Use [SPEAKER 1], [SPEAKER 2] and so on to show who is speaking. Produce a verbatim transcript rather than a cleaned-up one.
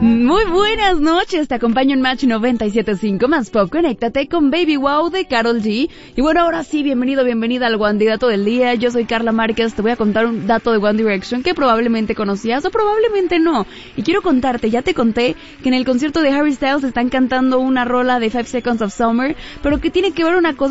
[SPEAKER 1] Muy buenas noches, te acompaño en Match noventa y siete punto cinco más Pop. Conéctate con Baby Wow de Karol G. Y bueno, ahora sí, bienvenido, bienvenida al One Dato del día. Yo soy Carla Márquez, te voy a contar un dato de One Direction que probablemente conocías o probablemente no. Y quiero contarte, ya te conté que en el concierto de Harry Styles están cantando una rola de Five Seconds of Summer, pero que tiene que ver una cosa